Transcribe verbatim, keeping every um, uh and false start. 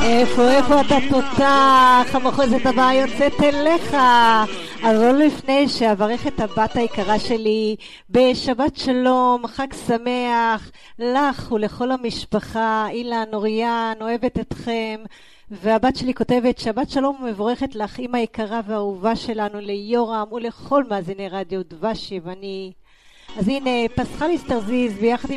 איפה, איפה אתה תותח? המחוזת הבאה יוצאת אליך. אבל לא לפני שאברך את הבת היקרה שלי בשבת שלום, חג שמח לך ולכל המשפחה. אילן, אוריאן, אוהבת אתכם. והבת שלי כותבת שבת שלום ומבורכת לך, אמא יקרה ואהובה שלנו, ליורם ולכל מאזיני רדיו דבש יווני. אז הנה, פסחליס תרזיז ביחד עם